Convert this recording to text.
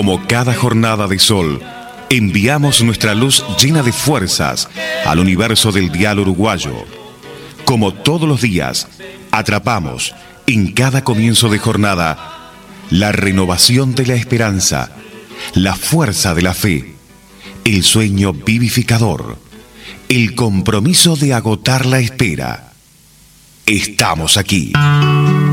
Como cada jornada de sol, enviamos nuestra luz llena de fuerzas al universo del dial uruguayo. Como todos los días, atrapamos en cada comienzo de jornada la renovación de la esperanza, la fuerza de la fe, el sueño vivificador, el compromiso de agotar la espera. Estamos aquí.